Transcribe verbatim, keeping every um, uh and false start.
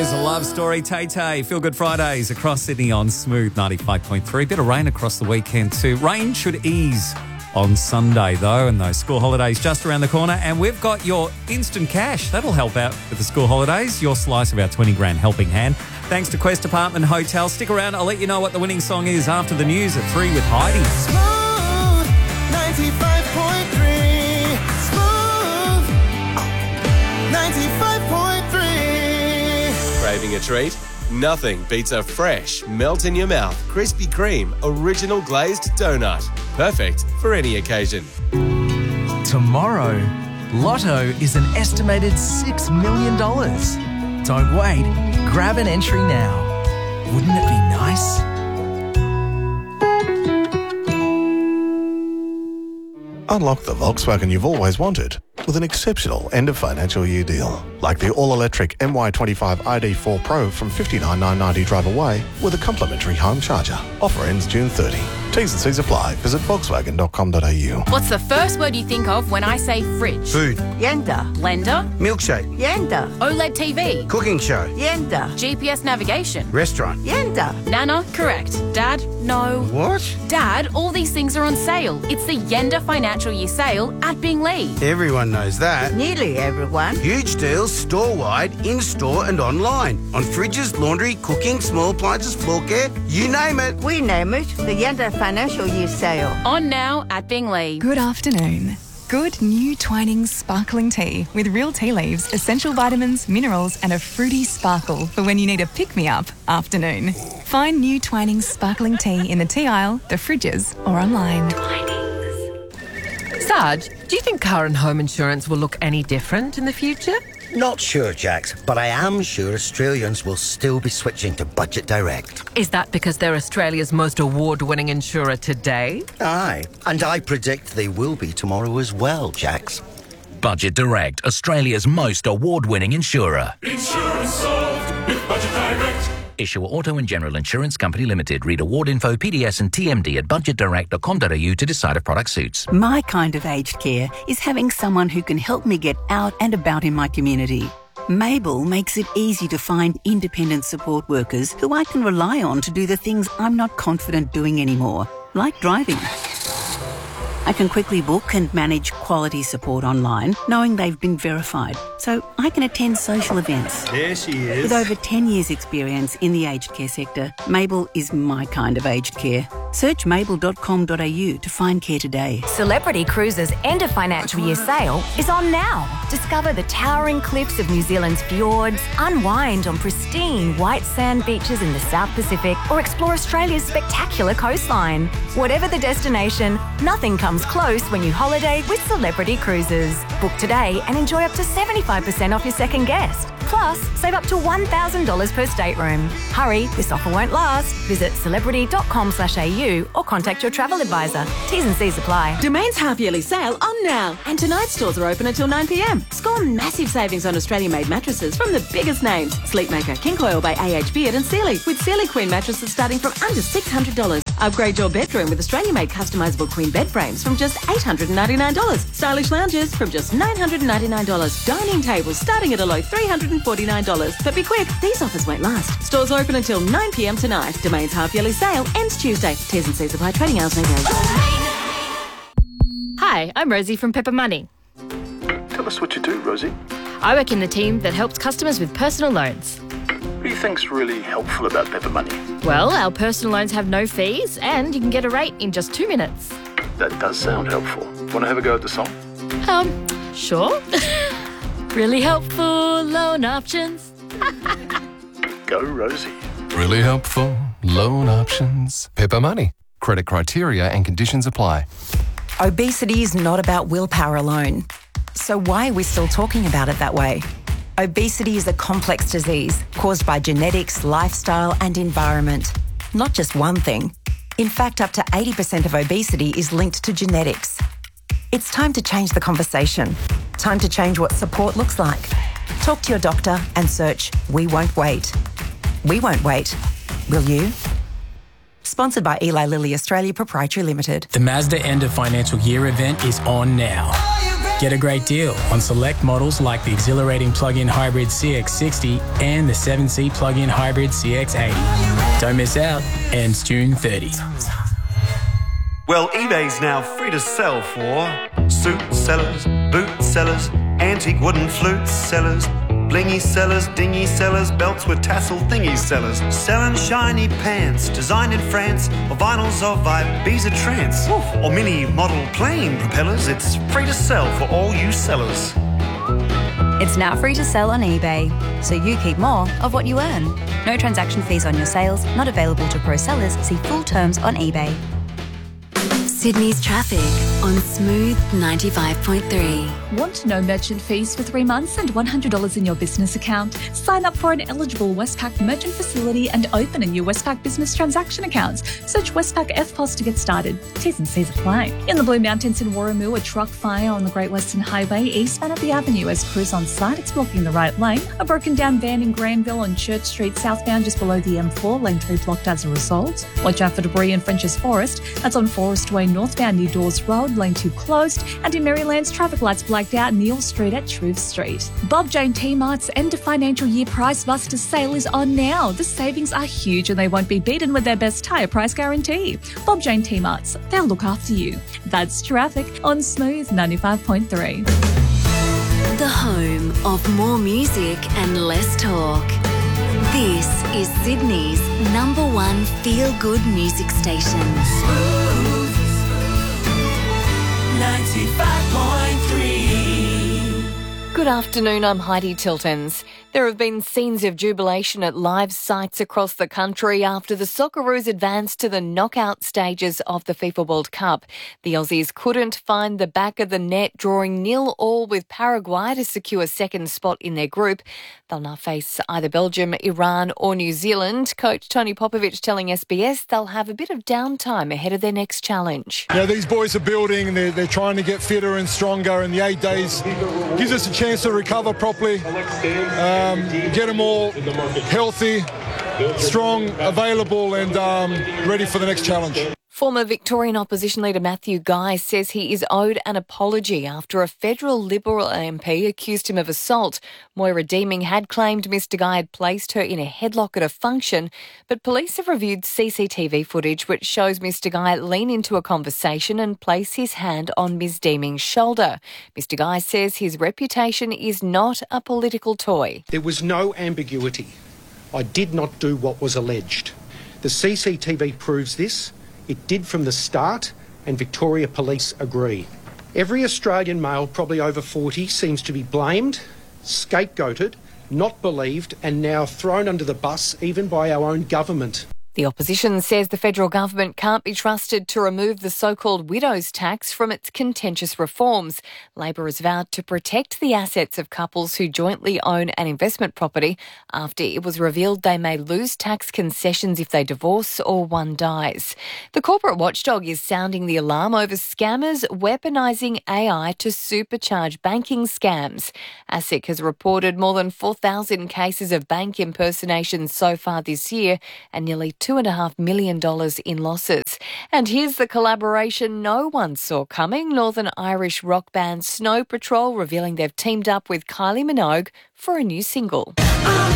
is a love story. Tay-Tay, Feel Good Fridays across Sydney on Smooth ninety-five point three. Bit of rain across the weekend too. Rain should ease on Sunday though, and those school holidays just around the corner. And we've got your instant cash. That'll help out with the school holidays. Your slice of our twenty grand helping hand. Thanks to Quest Apartment Hotel. Stick around. I'll let you know what the winning song is after the news at three with Heidi. Smooth ninety-five point three. Smooth ninety-five point three. Craving a treat? Nothing beats a fresh, melt-in-your-mouth Krispy Kreme original glazed donut. Perfect for any occasion. Tomorrow, Lotto is an estimated six million dollars. Don't wait. Grab an entry now. Wouldn't it be nice? Unlock the Volkswagen you've always wanted with an exceptional end-of-financial-year deal. Like the all-electric M Y twenty-five I D four Pro from fifty-nine thousand nine hundred ninety drive away with a complimentary home charger. Offer ends June thirtieth. T's and C's apply. Visit volkswagen dot com dot a u. What's the first word you think of when I say fridge? Food. Yenda. Blender? Milkshake. Yenda. OLED T V? Cooking show. Yenda. G P S navigation? Restaurant. Yenda. Nana? Correct. Dad? No. What? Dad, all these things are on sale. It's the Yenda Financial Year Sale at Binglee. Everyone knows that. Nearly everyone. Huge deals store-wide, in-store and online. On fridges, laundry, cooking, small appliances, floor care, you name it. We name it the Yenda Financial Year Sale. On now at Binglee. Good afternoon. Good new Twinings sparkling tea with real tea leaves, essential vitamins, minerals and a fruity sparkle for when you need a pick-me-up afternoon. Find new Twinings sparkling tea in the tea aisle, the fridges or online. Sarge, do you think car and home insurance will look any different in the future? Not sure, Jax, but I am sure Australians will still be switching to Budget Direct. Is that because they're Australia's most award-winning insurer today? Aye, and I predict they will be tomorrow as well, Jax. Budget Direct, Australia's most award-winning insurer. Insurance solved with Budget Direct. Issuer Auto and General Insurance Company Limited. Read award info, P D S and T M D at budget direct dot com dot a u to decide if product suits. My kind of aged care is having someone who can help me get out and about in my community. Mabel makes it easy to find independent support workers who I can rely on to do the things I'm not confident doing anymore, like driving. I can quickly book and manage quality support online, knowing they've been verified, so I can attend social events. There she is. With over ten years' experience in the aged care sector, Mabel is my kind of aged care. Search mabel dot com dot a u to find care today. Celebrity Cruises' end of financial year sale is on now. Discover the towering cliffs of New Zealand's fjords, unwind on pristine white sand beaches in the South Pacific, or explore Australia's spectacular coastline. Whatever the destination, nothing comes close when you holiday with Celebrity Cruises. Book today and enjoy up to seventy-five percent off your second guest. Plus, save up to one thousand dollars per stateroom. Hurry, this offer won't last. Visit celebrity dot com slash a u or contact your travel advisor. T's and C's apply. Domain's half-yearly sale on now. And tonight's stores are open until nine p m. Score massive savings on Australian-made mattresses from the biggest names. Sleepmaker, King Coil by A H Beard and Sealy, with Sealy Queen mattresses starting from under six hundred dollars. Upgrade your bedroom with Australian-made customisable queen bed frames from just eight hundred ninety-nine dollars. Stylish lounges from just nine hundred ninety-nine dollars. Dining tables starting at a low three hundred forty-nine dollars. But be quick, these offers won't last. Stores open until nine p m tonight. Domain's half-yearly sale ends Tuesday. T's and C's apply. Trading hours may vary. Hi, I'm Rosie from Pepper Money. Tell us what you do, Rosie. I work in the team that helps customers with personal loans. What do you think's really helpful about Pepper Money? Well, our personal loans have no fees and you can get a rate in just two minutes. That does sound helpful. Want to have a go at the song? Um, sure. Really helpful loan options. Go, Rosie. Really helpful loan options. Pepper Money. Credit criteria and conditions apply. Obesity is not about willpower alone. So why are we still talking about it that way? Obesity is a complex disease caused by genetics, lifestyle and environment. Not just one thing. In fact, up to eighty percent of obesity is linked to genetics. It's time to change the conversation. Time to change what support looks like. Talk to your doctor and search We Won't Wait. We won't wait. Will you? Sponsored by Eli Lilly Australia Proprietary Limited. The Mazda End of Financial Year event is on now. Get a great deal on select models like the exhilarating plug-in hybrid C X sixty and the seven seat plug-in hybrid C X eighty. Don't miss out. Ends June thirtieth. Well, eBay's now free to sell for suit sellers, boot sellers, antique wooden flute sellers, blingy sellers, dingy sellers, belts with tassel thingy sellers, selling shiny pants designed in France, or vinyls of Ibiza trance, or mini model plane propellers. It's free to sell for all you sellers. It's now free to sell on eBay, so you keep more of what you earn. No transaction fees on your sales, not available to pro sellers. See full terms on eBay. Sydney's traffic on Smooth ninety-five point three. Want no merchant fees for three months and one hundred dollars in your business account? Sign up for an eligible Westpac merchant facility and open a new Westpac business transaction account. Search Westpac F P O S to get started. T's and C's apply. In the Blue Mountains in Warramoo, a truck fire on the Great Western Highway eastbound of the avenue. As crews on site, it's blocking the right lane. A broken down van in Granville on Church Street southbound just below the M four, lane three blocked as a result. Watch out for debris in French's Forest. That's on Forest Way northbound near Dawes Road, lane two closed. And in Maryland's, traffic lights blacked out Neil Street at Truth Street. Bob Jane T-Mart's end of financial year Price Busters sale is on now. The savings are huge and they won't be beaten with their best tyre price guarantee. Bob Jane T-Mart's, they'll look after you. That's traffic on Smooth ninety-five point three. The home of more music and less talk. This is Sydney's number one feel-good music station. Smooth ninety-five point three. Good afternoon, I'm Heidi Tiltons. There have been scenes of jubilation at live sites across the country after the Socceroos advanced to the knockout stages of the FIFA World Cup. The Aussies couldn't find the back of the net, drawing nil all with Paraguay to secure second spot in their group. They'll now face either Belgium, Iran or New Zealand. Coach Tony Popovich telling S B S they'll have a bit of downtime ahead of their next challenge. Yeah, these boys are building, they're, they're trying to get fitter and stronger, and the eight days gives us a chance to recover properly, um, get them all healthy, strong, available and um, ready for the next challenge. Former Victorian opposition leader Matthew Guy says he is owed an apology after a federal Liberal M P accused him of assault. Moira Deeming had claimed Mr Guy had placed her in a headlock at a function, but police have reviewed C C T V footage which shows Mr Guy lean into a conversation and place his hand on Miz Deeming's shoulder. Mr Guy says his reputation is not a political toy. There was no ambiguity. I did not do what was alleged. The C C T V proves this. It did from the start, and Victoria Police agree. Every Australian male, probably over forty, seems to be blamed, scapegoated, not believed, and now thrown under the bus even by our own government. The opposition says the federal government can't be trusted to remove the so-called widow's tax from its contentious reforms. Labor has vowed to protect the assets of couples who jointly own an investment property after it was revealed they may lose tax concessions if they divorce or one dies. The corporate watchdog is sounding the alarm over scammers weaponising A I to supercharge banking scams. ASIC has reported more than four thousand cases of bank impersonations so far this year and nearly two and a half million dollars in losses. And here's the collaboration no one saw coming. Northern Irish rock band Snow Patrol revealing they've teamed up with Kylie Minogue for a new single. I'm